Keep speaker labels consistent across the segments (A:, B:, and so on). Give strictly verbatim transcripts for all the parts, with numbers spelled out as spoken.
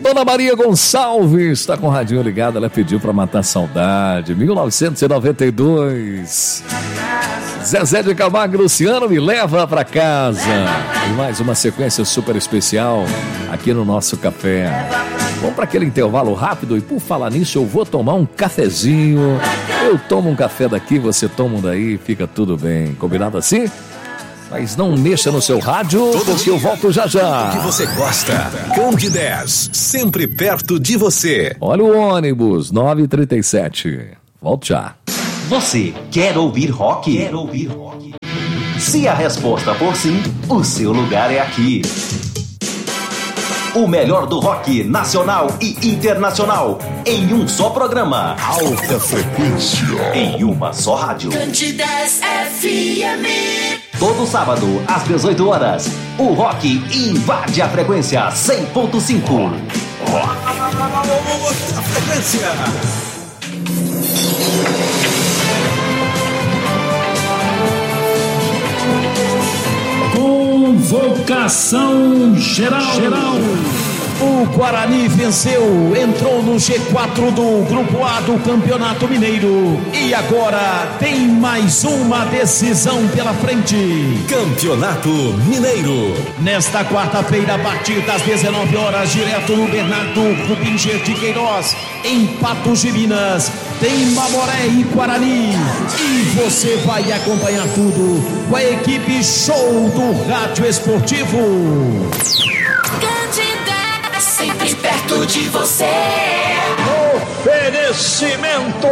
A: Dona Maria Gonçalves está com o radinho ligado, ela pediu para matar a saudade. mil novecentos e noventa e dois. Zezé de Camargo e Luciano, me leva para casa. E mais uma sequência super especial aqui no nosso café. Vamos para aquele intervalo rápido e por falar nisso eu vou tomar um cafezinho. Eu tomo um café daqui, você toma um daí, fica tudo bem. Combinado assim? Mas não mexa no seu rádio, porque eu volto já já.
B: O que você gosta. Conde dez, sempre perto de você.
A: Olha o ônibus, nove e trinta e sete. Volto já.
C: Você quer ouvir rock? Quer ouvir rock? Se a resposta for sim, o seu lugar é aqui. O melhor do rock nacional e internacional em um só programa.
B: Alta frequência.
C: Em uma só rádio.
D: Conde dez F M.
C: Todo sábado, às dezoito horas, o rock invade a frequência cem ponto cinco.
B: A frequência.
E: Convocação geral. geral.
F: O Guarani venceu, entrou no G quatro do Grupo A do Campeonato Mineiro e agora tem mais uma decisão pela frente.
B: Campeonato Mineiro.
F: Nesta quarta-feira, a partir das dezenove horas, direto no Bernardo Rubinger de Queiroz, em Patos de Minas, tem Mamoré e Guarani. E você vai acompanhar tudo com a equipe Show do Rádio Esportivo.
D: Sempre perto de você.
E: Oferecimento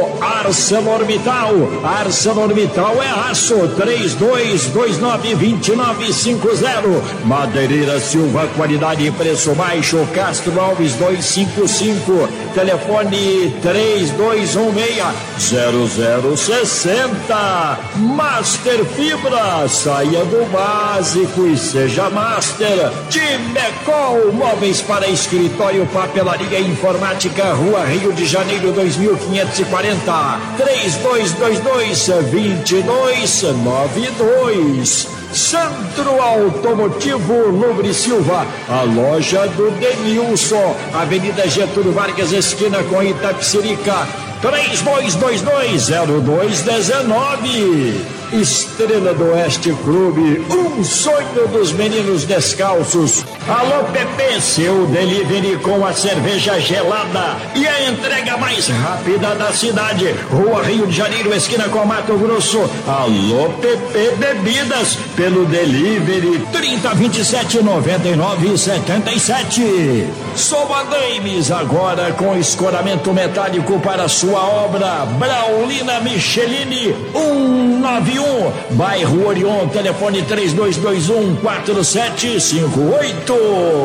E: ArcelorMittal. ArcelorMittal é aço. Três dois dois nove, dois nove cinco zero. Madeireira Silva, qualidade e preço baixo. Castro Alves dois cinco cinco. Telefone três dois um seis, zero zero seis zero. Master Fibra, saia do básico e seja Master. Timecol, móveis para escritório, papelaria e informática, Rua Rio de Janeiro dois mil quinhentos e quarenta. três dois dois dois, dois dois nove dois. Centro Automotivo Lubre Silva, a loja do Denilson, Avenida Getúlio Vargas, esquina com Itapecerica, três dois dois dois, zero dois um nove. Estrela do Oeste Clube, um sonho dos meninos descalços. Alô Pepe, seu delivery com a cerveja gelada e a entrega mais rápida da cidade. Rua Rio de Janeiro, esquina com Mato Grosso. Alô Pepe Bebidas, pelo delivery trinta, vinte e sete, noventa e nove, setenta e sete. Soma Games, agora com escoramento metálico para sua obra. Braulina Michelini, um nove um, bairro Orion, telefone três dois dois um, quatro sete cinco oito.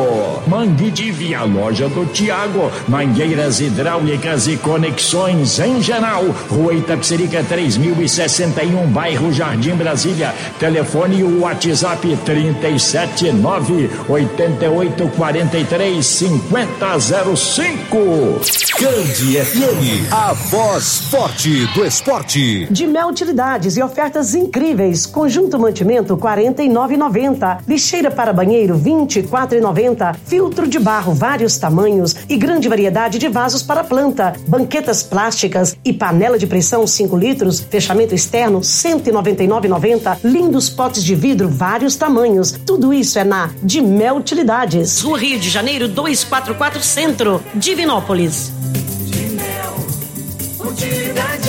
E: Mangue de Via, loja do Tiago, mangueiras hidráulicas e conexões em geral. Rua Itapecerica três mil e sessenta e um, bairro Jardim Brasília, telefone e WhatsApp trinta e sete nove, oitenta e oito, quarenta e três, cinquenta zero cinco.
B: Cande F M, a voz forte do esporte.
G: De Mel Utilidades e ofertas incríveis. Conjunto mantimento quarenta e nove reais e noventa centavos. Lixeira para banheiro vinte e quatro reais e noventa centavos. Filtro de barro vários tamanhos e grande variedade de vasos para planta. Banquetas plásticas e panela de pressão cinco litros. Fechamento externo cento e noventa e nove reais e noventa centavos. Lindos potes de vidro vários tamanhos. Tudo isso é na De Mel Utilidades. Rua Rio de Janeiro duzentos e quarenta e quatro Centro, Divinópolis.
D: De Mel Utilidades.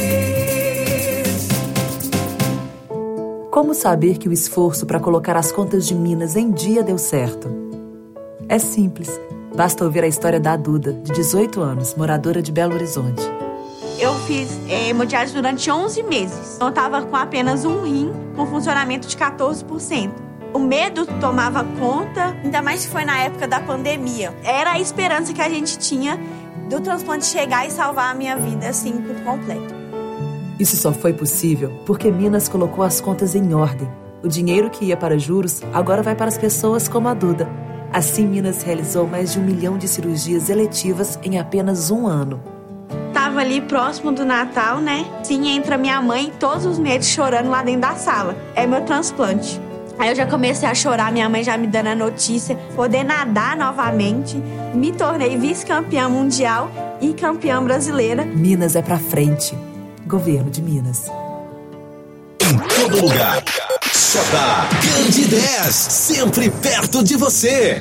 H: Como saber que o esforço para colocar as contas de Minas em dia deu certo? É simples. Basta ouvir a história da Duda, de dezoito anos, moradora de Belo Horizonte.
I: Eu fiz é, hemodiálise durante onze meses. Eu estava com apenas um rim, com funcionamento de quatorze por cento. O medo tomava conta, ainda mais se foi na época da pandemia. Era a esperança que a gente tinha do transplante chegar e salvar a minha vida, assim, por completo.
H: Isso só foi possível porque Minas colocou as contas em ordem. O dinheiro que ia para juros agora vai para as pessoas como a Duda. Assim, Minas realizou mais de um milhão de cirurgias eletivas em apenas um ano.
I: Tava ali próximo do Natal, né? Sim, entra minha mãe todos os meses chorando lá dentro da sala. É meu transplante. Aí eu já comecei a chorar, minha mãe já me dando a notícia, poder nadar novamente. Me tornei vice-campeã mundial e campeã brasileira.
H: Minas é pra frente. Governo de Minas.
B: Em todo lugar, só dá Candidez, sempre perto de você.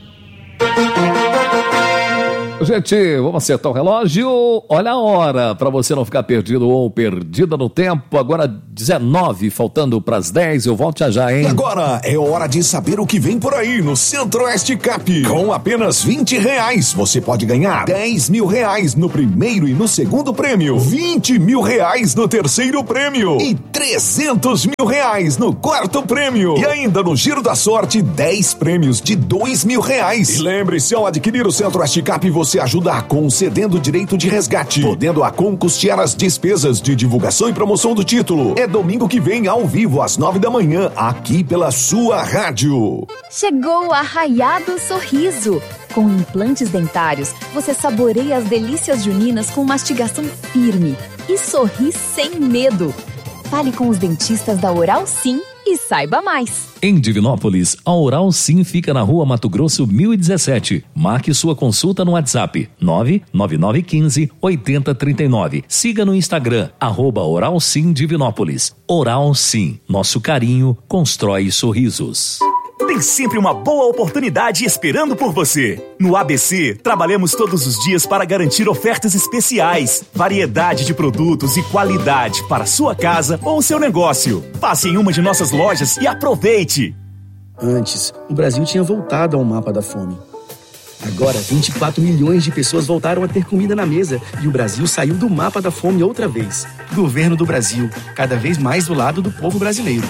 A: Gente, vamos acertar o relógio. Olha a hora, para você não ficar perdido ou perdida no tempo. Agora dezenove, faltando para as dez. Eu volto já já, hein?
B: Agora é hora de saber o que vem por aí no Centro-Oeste Cap. Com apenas vinte reais, você pode ganhar dez mil reais no primeiro e no segundo prêmio, vinte mil reais no terceiro prêmio e trezentos mil reais no quarto prêmio. E ainda no Giro da Sorte, dez prêmios de dois mil reais. E lembre-se, ao adquirir o Centro-Oeste Cap, você Você ajuda a Acon cedendo direito de resgate, podendo a Acon custear as despesas de divulgação e promoção do título. É domingo que vem, ao vivo, às nove da manhã, aqui pela sua rádio.
J: Chegou Arraiado Sorriso. Com implantes dentários, você saboreia as delícias juninas com mastigação firme e sorri sem medo. Fale com os dentistas da Oral Sim e saiba mais.
A: Em Divinópolis, a Oral Sim fica na rua Mato Grosso mil e dezessete. Marque sua consulta no WhatsApp nove nove nove um cinco oito zero três nove. Siga no Instagram, arroba Oral Sim Divinópolis. Oral Sim, nosso carinho constrói sorrisos.
K: Tem sempre uma boa oportunidade esperando por você. No A B C, trabalhamos todos os dias para garantir ofertas especiais, variedade de produtos e qualidade para sua casa ou seu negócio. Passe em uma de nossas lojas e aproveite.
L: Antes, o Brasil tinha voltado ao mapa da fome. Agora, vinte e quatro milhões de pessoas voltaram a ter comida na mesa e o Brasil saiu do mapa da fome outra vez. Governo do Brasil, cada vez mais do lado do povo brasileiro.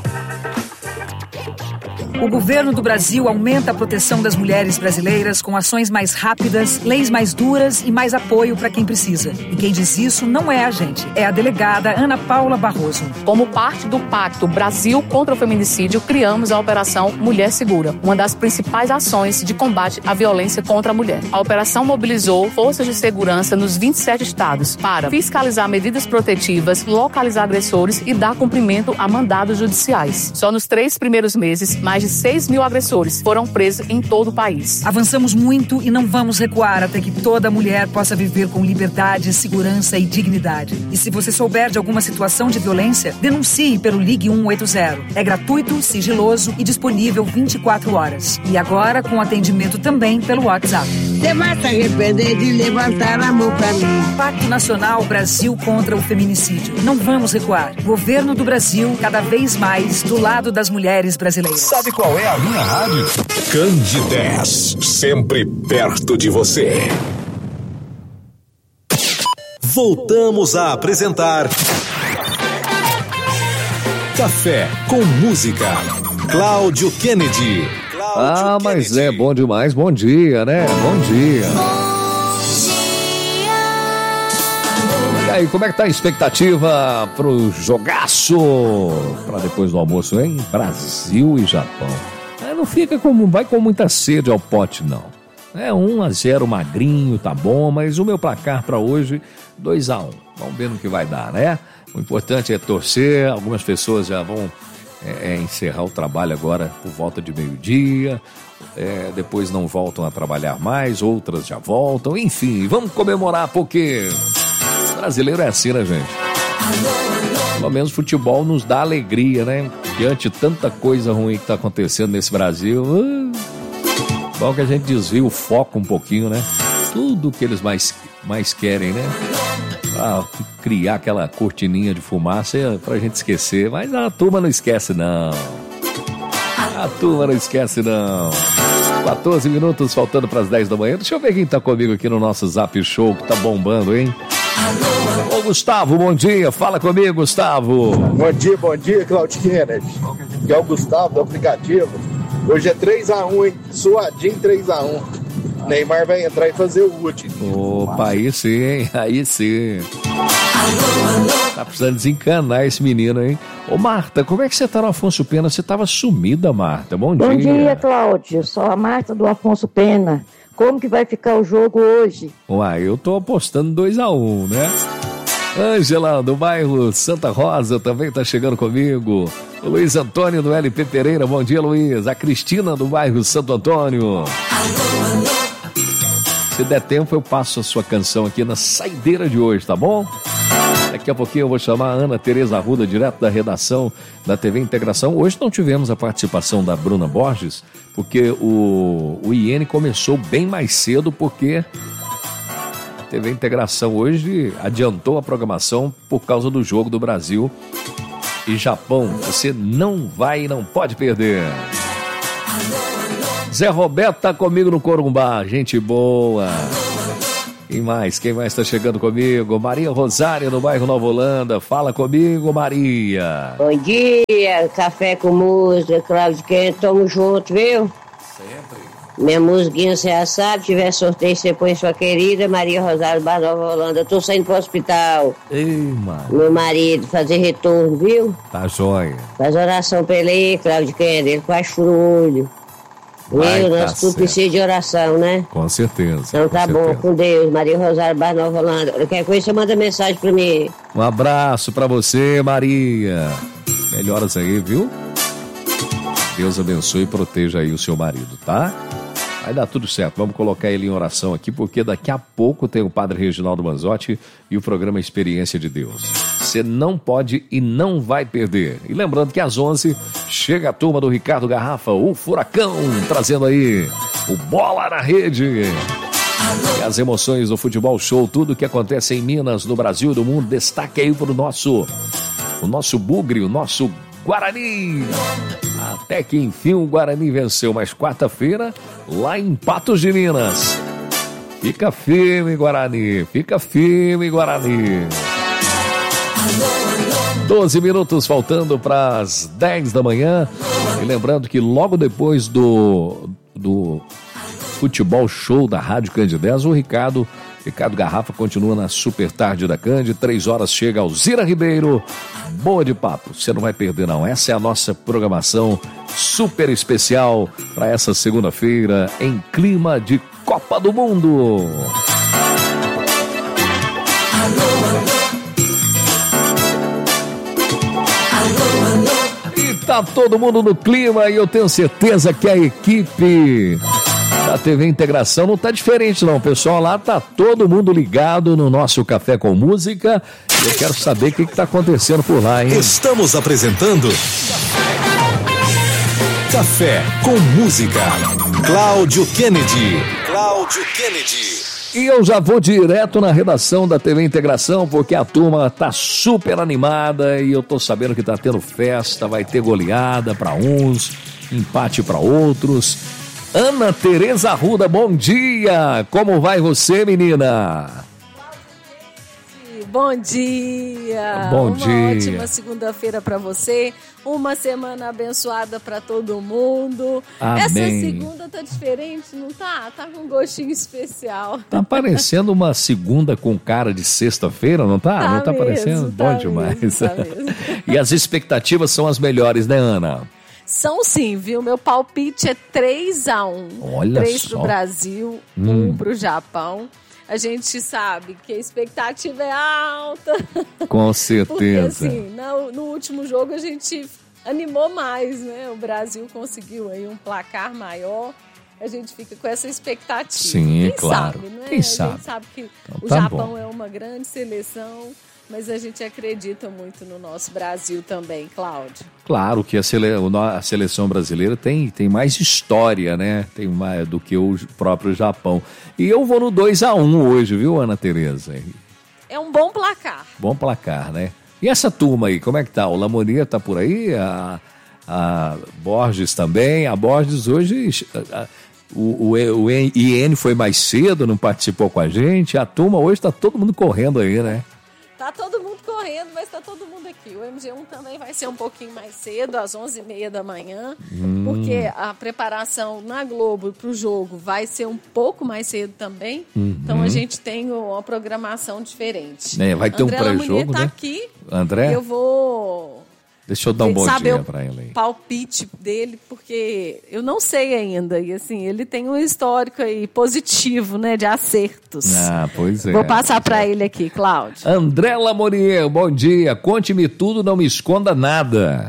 M: O governo do Brasil aumenta a proteção das mulheres brasileiras com ações mais rápidas, leis mais duras e mais apoio para quem precisa. E quem diz isso não é a gente, é a delegada Ana Paula Barroso.
N: Como parte do Pacto Brasil contra o Feminicídio, criamos a Operação Mulher Segura, uma das principais ações de combate à violência contra a mulher. A operação mobilizou forças de segurança nos vinte e sete estados para fiscalizar medidas protetivas, localizar agressores e dar cumprimento a mandados judiciais. Só nos três primeiros meses, mais de seis mil agressores foram presos em todo o país.
M: Avançamos muito e não vamos recuar até que toda mulher possa viver com liberdade, segurança e dignidade. E se você souber de alguma situação de violência, denuncie pelo Ligue um oito zero. É gratuito, sigiloso e disponível vinte e quatro horas. E agora com atendimento também pelo WhatsApp.
O: Você vai se arrepender de levantar a mão pra mim.
M: Pacto Nacional Brasil contra o Feminicídio. Não vamos recuar. Governo do Brasil, cada vez mais do lado das mulheres brasileiras.
B: Sabe qual é a minha rádio? Candidez, sempre perto de você. Voltamos a apresentar Café com Música. Cláudio Kennedy.
A: Ah, mas é bom demais. Bom dia, né? Bom dia. E aí, como é que tá a expectativa pro jogaço pra depois do almoço, hein? Brasil e Japão. É, não fica como, vai com muita sede ao pote, não. É um a zero magrinho, tá bom, mas o meu placar pra hoje, dois a um. Vamos ver no que vai dar, né? O importante é torcer, algumas pessoas já vão é, é, encerrar o trabalho agora por volta de meio-dia, é, depois não voltam a trabalhar mais, outras já voltam, enfim, vamos comemorar porque brasileiro é assim, né, gente? Pelo menos futebol nos dá alegria, né? Diante de tanta coisa ruim que tá acontecendo nesse Brasil, uh, bom que a gente desvia o foco um pouquinho, né? Tudo que eles mais, mais querem, né? Ah, criar aquela cortininha de fumaça pra gente esquecer, mas a turma não esquece não. A turma não esquece não. quatorze minutos faltando para as dez da manhã. Deixa eu ver quem tá comigo aqui no nosso Zap Show que tá bombando, hein? Ô Gustavo, bom dia, fala comigo, Gustavo.
P: Bom dia, bom dia, Claudio Kennedy. Que é o Gustavo do aplicativo. Hoje é três a um, hein? Suadinho três a um. Neymar vai entrar e fazer o último.
A: Opa, aí sim, hein? Aí sim. Tá precisando desencanar esse menino, hein? Ô Marta, como é que você tá no Afonso Pena? Você tava sumida, Marta. Bom,
Q: Bom
A: dia.
Q: Bom dia, Cláudio. Sou a Marta do Afonso Pena. Como que vai ficar o jogo hoje?
A: Uai, eu tô apostando dois a um, né? Ângela, do bairro Santa Rosa, também tá chegando comigo. O Luiz Antônio do L P Pereira, bom dia, Luiz. A Cristina do bairro Santo Antônio. Se der tempo, eu passo a sua canção aqui na saideira de hoje, tá bom? Daqui a pouquinho eu vou chamar a Ana Tereza Arruda, direto da redação da T V Integração. Hoje não tivemos a participação da Bruna Borges, porque o, o I N começou bem mais cedo, porque a T V Integração hoje adiantou a programação por causa do jogo do Brasil e Japão. Você não vai e não pode perder. Zé Roberto tá comigo no Corumbá, gente boa. Quem mais? Quem mais tá chegando comigo? Maria Rosária, no bairro Nova Holanda. Fala comigo, Maria.
O: Bom dia, café com música, Cláudio Quente, tamo junto, viu?
A: Sempre.
O: Minha musiquinha você já sabe, tiver sorteio você põe sua querida Maria Rosário, bairro Nova Holanda. Tô saindo pro hospital.
A: Ei, mano.
O: Meu marido, fazer retorno, viu?
A: Tá joia.
O: Faz oração pra ele aí, Cláudio Quente, ele quase fura o olho.
A: Vai,
O: Meu,
A: tá
O: nós tudo precisa de oração, né?
A: Com certeza.
O: Então tá
A: com
O: bom,
A: certeza.
O: com Deus. Maria Rosário, bairro Nova Holanda. Qualquer coisa você manda mensagem pra mim.
A: Um abraço pra você, Maria. Melhoras aí, viu? Deus abençoe e proteja aí o seu marido, tá? Vai dar tudo certo. Vamos colocar ele em oração aqui, porque daqui a pouco tem o Padre Reginaldo Manzotti e o programa Experiência de Deus. Você não pode e não vai perder. E lembrando que às onze chega a turma do Ricardo Garrafa, o Furacão, trazendo aí o Bola na Rede. E as emoções do futebol show, tudo que acontece em Minas, no Brasil e no mundo, destaque aí pro nosso, o nosso Bugre, o nosso Guarani. Até que enfim o Guarani venceu, mas quarta-feira lá em Patos de Minas. Fica firme, Guarani, fica firme, Guarani. doze minutos faltando para as dez da manhã. E lembrando que logo depois do, do futebol show da Rádio Candidez, o Ricardo, Ricardo Garrafa continua na Super Tarde da Cande. Três horas chega Alzira Ribeiro. Boa de papo, você não vai perder não. Essa é a nossa programação super especial para essa segunda-feira em clima de Copa do Mundo. E tá todo mundo no clima e eu tenho certeza que a equipe da T V Integração não tá diferente não, pessoal. Lá tá todo mundo ligado no nosso Café com Música. Eu quero saber o que que tá acontecendo por lá, hein?
B: Estamos apresentando Café com Música. Cláudio Kennedy. Cláudio Kennedy.
A: E eu já vou direto na redação da T V Integração, porque a turma tá super animada e eu tô sabendo que tá tendo festa, vai ter goleada para uns, empate para outros. Ana Tereza Arruda, bom dia! Como vai você, menina?
R: Bom dia!
A: Bom
R: uma
A: dia!
R: Ótima segunda-feira para você, uma semana abençoada para todo mundo.
A: Amém.
R: Essa segunda tá diferente, não tá? Tá com um gostinho especial.
A: Tá parecendo uma segunda com cara de sexta-feira, não tá?
R: Tá
A: não tá
R: mesmo,
A: parecendo?
R: tá
A: Bom
R: mesmo,
A: demais.
R: tá mesmo.
A: E as expectativas são as melhores, né, Ana?
R: São sim, viu? Meu palpite é três a um.
A: Olha
R: três
A: só.
R: pro Brasil,
A: Hum.
R: um pro Japão. A gente sabe que a expectativa é alta.
A: Com
R: Porque
A: certeza.
R: assim, no, no último jogo a gente animou mais, né? O Brasil conseguiu aí um placar maior. A gente fica com essa expectativa.
A: Sim,
R: Quem
A: claro.
R: sabe, né?
A: Quem
R: a
A: sabe.
R: gente sabe que
A: Então,
R: o
A: tá
R: Japão
A: bom.
R: é uma grande seleção, mas a gente acredita muito no nosso Brasil também, Cláudio.
A: Claro que a, sele... a seleção brasileira tem, tem mais história, né? Tem mais do que o próprio Japão. E eu vou no dois a um hoje, viu, Ana Tereza?
R: É um bom placar.
A: Bom placar, né? E essa turma aí, como é que tá? O Lamonia tá por aí? A, a Borges também? A Borges hoje... A, o, o, o I N foi mais cedo, não participou com a gente. A turma hoje tá todo mundo correndo aí, né?
R: Tá todo mundo correndo, mas tá todo mundo aqui. O M G um também vai ser um pouquinho mais cedo, às onze e meia da manhã,
A: Hum.
R: porque a preparação na Globo pro jogo vai ser um pouco mais cedo também.
A: Uhum.
R: Então a gente tem uma programação diferente.
A: É, vai ter um
R: André
A: pré-jogo,
R: Lamonier tá
A: né?
R: aqui.
A: André?
R: Eu vou
A: Deixa eu dar um bom
R: saber
A: dia
R: o
A: pra ele aí.
R: palpite dele, porque eu não sei ainda. E assim, ele tem um histórico aí positivo, né, de acertos.
A: Ah, pois é.
R: Vou passar para ele aqui, Cláudio.
A: André Lamonier, bom dia. Conte-me tudo, não me esconda nada.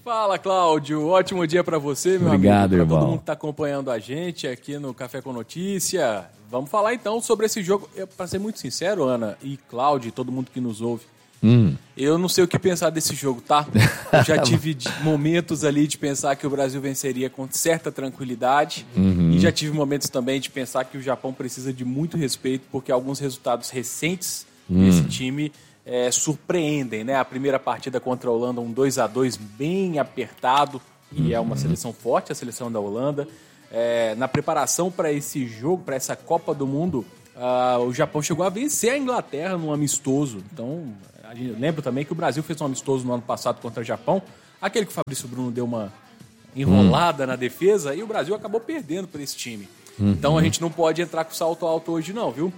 S: Fala, Cláudio. Ótimo dia para você, meu
A: Obrigado,
S: amigo.
A: Para
S: todo mundo que está acompanhando a gente aqui no Café com Notícia. Vamos falar então sobre esse jogo. Para ser muito sincero, Ana e Cláudio e todo mundo que nos ouve,
A: hum.
S: eu não sei o que pensar desse jogo, tá? Eu já tive momentos ali de pensar que o Brasil venceria com certa tranquilidade.
A: Uhum.
S: E já tive momentos também de pensar que o Japão precisa de muito respeito, porque alguns resultados recentes
A: Hum.
S: desse time é, surpreendem, né? A primeira partida contra a Holanda, um dois a dois bem apertado, e
A: Uhum.
S: é uma seleção forte, a seleção da Holanda. É, na preparação para esse jogo, para essa Copa do Mundo, uh, o Japão chegou a vencer a Inglaterra num amistoso. Então, a gente lembra também que o Brasil fez um amistoso no ano passado contra o Japão, aquele que o Fabrício Bruno deu uma enrolada hum. na defesa, e o Brasil acabou perdendo para esse time. Uhum. Então a gente não pode entrar com salto alto hoje não, viu?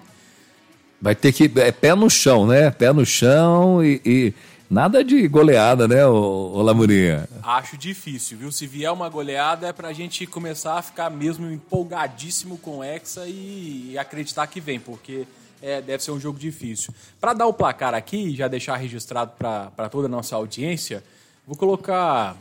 A: Vai ter que... É pé no chão, né? Pé no chão e... e... Nada de goleada, né, ô, ô Lamurinha?
S: Acho difícil, viu? Se vier uma goleada é pra gente começar a ficar mesmo empolgadíssimo com o Hexa e, e acreditar que vem, porque é, deve ser um jogo difícil. Pra dar o placar aqui e já deixar registrado pra, pra toda a nossa audiência, vou colocar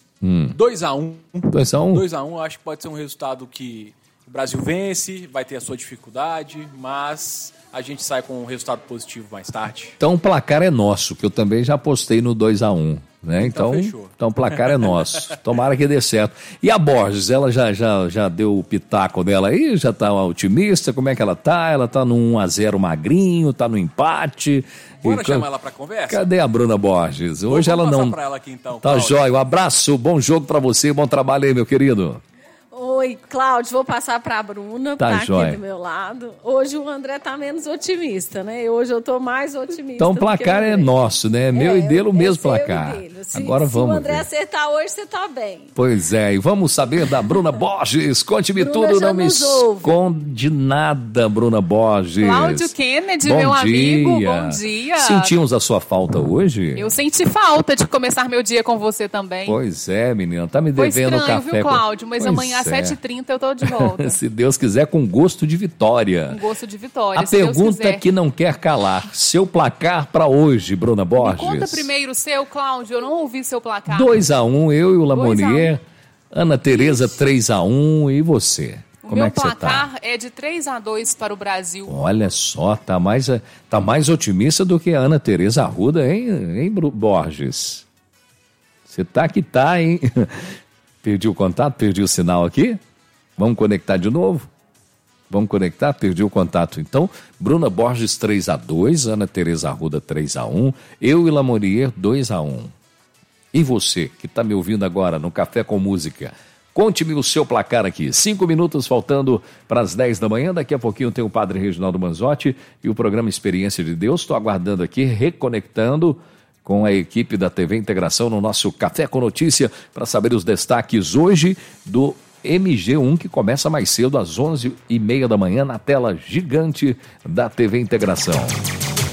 S: dois a um.
A: dois a um?
S: dois a um, acho que pode ser um resultado que o Brasil vence, vai ter a sua dificuldade, mas a gente sai com um resultado positivo mais tarde.
A: Então o placar é nosso, que eu também já apostei no dois a um, né?
S: Então,
A: então,
S: fechou.
A: Então o placar é nosso. Tomara que dê certo. E a Borges, ela já, já, já deu o pitaco dela aí? Já tá otimista? Como é que ela tá? Ela tá no um a zero magrinho, tá no empate.
S: Bora
A: e,
S: chamar ela pra conversa?
A: Cadê a Bruna Borges? Hoje
S: Vamos
A: ela não...
S: pra ela aqui, então,
A: tá
S: Cláudio.
A: jóia. Um abraço, bom jogo pra você, bom trabalho aí, meu querido.
R: Oi, Cláudio, vou passar para a Bruna,
A: Tá
R: tá aqui
A: jóia.
R: do meu lado. Hoje o André tá menos otimista, né? Hoje eu tô mais otimista.
A: Então o placar é nosso, né? Meu e dele o mesmo
R: seu e
A: placar.
R: dele. Se,
A: Agora
R: se
A: vamos
R: o André
A: ver.
R: acertar hoje, você tá bem.
A: Pois é, e vamos saber da Bruna Borges. Conte-me
R: Bruna
A: tudo,
R: já
A: não me
R: nos ouve.
A: esconde nada, Bruna Borges.
T: Cláudio Kennedy,
A: bom
T: meu
A: dia.
T: amigo, bom dia.
A: Sentimos a sua falta hoje?
T: Eu senti falta de começar meu dia com você também.
A: Pois é, menina, tá me
T: Foi
A: devendo
T: estranho,
A: café.
T: viu,
A: com-
T: Cláudio? Mas
A: Pois
T: amanhã às
A: é.
T: sete e trinta eu tô de volta.
A: Se Deus quiser, com gosto de vitória.
T: Um gosto de vitória,
A: A
T: se Deus
A: pergunta
T: quiser.
A: que não quer calar. Seu placar pra hoje, Bruna
T: Me
A: Borges?
T: conta primeiro o seu, Cláudio, eu não ouvi seu placar.
A: dois a um, eu e o
T: dois a um.
A: Lamonier. Ana Tereza, três a um. E você?
T: O
A: Como
T: meu
A: é que você tá?
T: placar é de três a dois para o Brasil.
A: Olha só, tá mais, tá mais otimista do que a Ana Tereza Arruda, hein, hein, Bru- Borges? Você tá que tá, hein? Perdi o contato, perdi o sinal aqui. Vamos conectar de novo? Vamos conectar? Perdi o contato. Então, Bruna Borges três a dois, Ana Tereza Arruda três a um, eu e Lamonier dois a um. E você, que está me ouvindo agora no Café com Música, conte-me o seu placar aqui. Cinco minutos faltando para as dez da manhã. Daqui a pouquinho tem o Padre Reginaldo Manzotti e o programa Experiência de Deus. Estou aguardando aqui, reconectando com a equipe da T V Integração no nosso Café com Notícia para saber os destaques hoje do M G um, que começa mais cedo às onze e meia da manhã na tela gigante da T V Integração.